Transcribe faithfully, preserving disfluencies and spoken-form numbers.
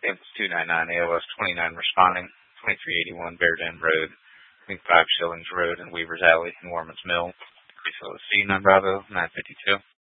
Ambulance two ninety-nine, A L S twenty-nine responding, twenty-three eighty-one Bear Den Road, twenty-five Shillings Road in Weaver's Alley in Warman's Mill. C nine Bravo, nine fifty-two.